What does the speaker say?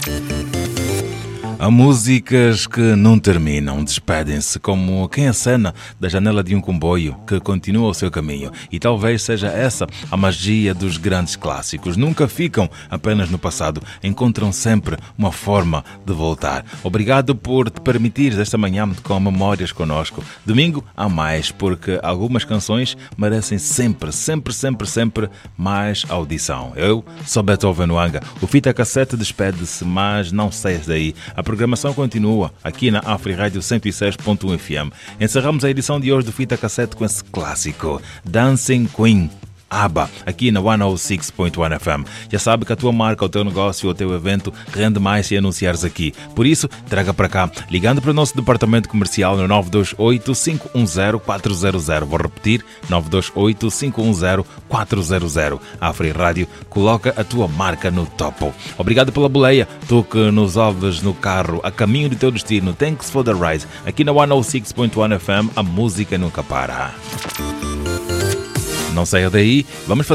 Há músicas que não terminam, despedem-se como quem acena da janela de um comboio que continua o seu caminho. E talvez seja essa a magia dos grandes clássicos. Nunca ficam apenas no passado, encontram sempre uma forma de voltar. Obrigado por te permitir esta manhã com memórias conosco. Domingo há mais, porque algumas canções merecem sempre mais audição. Eu sou Beethoven Wanga. O Fita Cassete despede-se, mas não saias daí. A programação continua aqui na Afrirádio 106.1 FM. Encerramos a edição de hoje do Fita Cassete com esse clássico, Dancing Queen, ABBA, aqui na 106.1 FM. Já sabe que a tua marca, o teu negócio, o teu evento rende mais se anunciares aqui. Por isso, traga para cá, ligando para o nosso departamento comercial no 928-510-400. Vou repetir, 928-510-400. A Afrirádio coloca a tua marca no topo. Obrigado pela boleia, tu que nos ouves no carro, a caminho do teu destino. Thanks for the ride. Aqui na 106.1 FM, a música nunca para. Não saia daí, vamos fazer